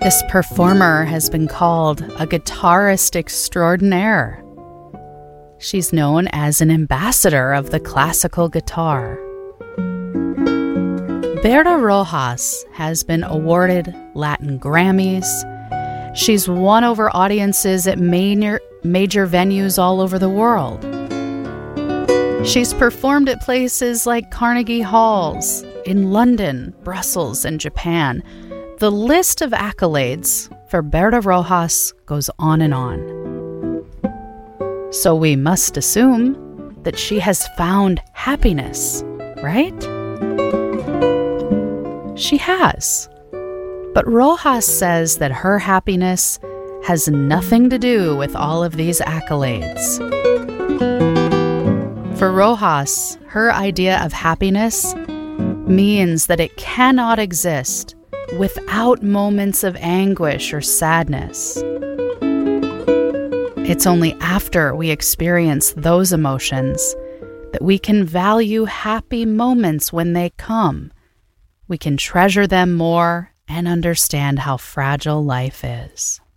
This performer has been called a guitarist extraordinaire. She's known as an ambassador of the classical guitar. Berta Rojas has been awarded Latin Grammys. She's won over audiences at major venues all over the world. She's performed at places like Carnegie Halls, in London, Brussels, and Japan. The list of accolades for Berta Rojas goes on and on. So we must assume that she has found happiness, right? She has. But Rojas says that her happiness has nothing to do with all of these accolades. For Rojas, her idea of happiness means that it cannot exist without moments of anguish or sadness. It's only after we experience those emotions that we can value happy moments when they come. We can treasure them more and understand how fragile life is.